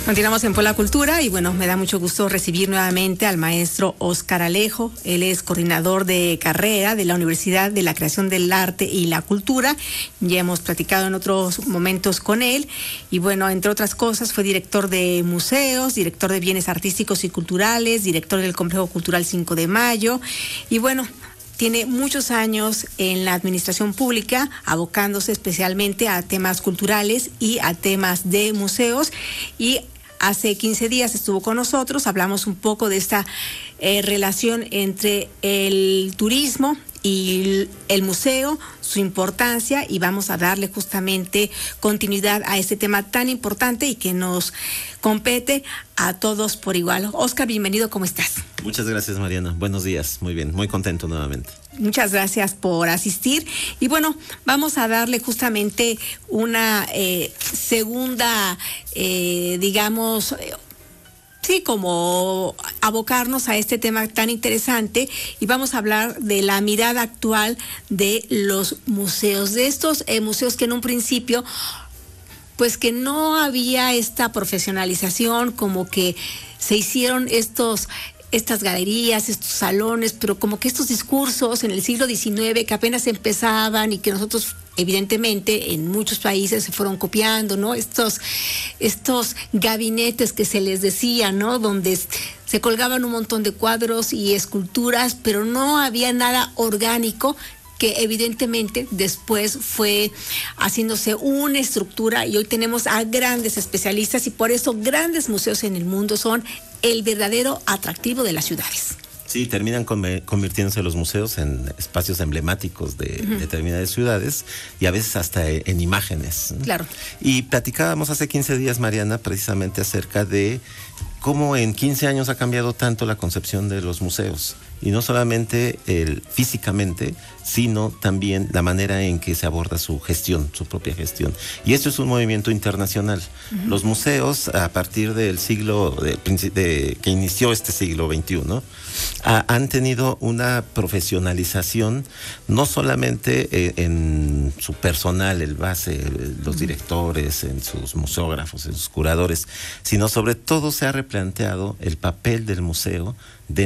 Continuamos en Pola Cultura y bueno, me da mucho gusto recibir nuevamente al maestro Óscar Alejo. Él es coordinador de carrera de la Universidad de la Creación del Arte y la Cultura. Ya hemos platicado en otros momentos con él y bueno, entre otras cosas fue director de museos, director de bienes artísticos y culturales, director del Complejo Cultural 5 de Mayo y bueno, tiene muchos años en la administración pública, abocándose especialmente a temas culturales y a temas de museos. Y hace 15 días estuvo con nosotros, hablamos un poco de esta relación entre el turismo y el museo, su importancia, y vamos a darle justamente continuidad a este tema tan importante y que nos compete a todos por igual. Óscar, bienvenido, ¿cómo estás? Muchas gracias, Mariana. Buenos días, muy bien, muy contento nuevamente. Muchas gracias por asistir y bueno, vamos a darle justamente una segunda, digamos, sí, como abocarnos a este tema tan interesante y vamos a hablar de la mirada actual de los museos, de estos museos que en un principio, pues que no había esta profesionalización, como que se hicieron estas galerías, estos salones, pero como que estos discursos en el siglo XIX que apenas empezaban y que nosotros evidentemente en muchos países se fueron copiando, ¿no? Estos gabinetes que se les decía, ¿no? Donde se colgaban un montón de cuadros y esculturas, pero no había nada orgánico, que evidentemente después fue haciéndose una estructura y hoy tenemos a grandes especialistas y por eso grandes museos en el mundo son el verdadero atractivo de las ciudades. Sí, terminan convirtiéndose los museos en espacios emblemáticos de determinadas ciudades y a veces hasta en imágenes, ¿no? Claro. Y platicábamos hace 15 días, Mariana, precisamente acerca de cómo en 15 años ha cambiado tanto la concepción de los museos. Y no solamente físicamente, sino también la manera en que se aborda su gestión, su propia gestión. Y esto es un movimiento internacional. Los museos, a partir del siglo, que inició este siglo XXI, han tenido una profesionalización, no solamente en su personal, el base, los directores, en sus museógrafos, en sus curadores, sino sobre todo se ha replanteado el papel del museo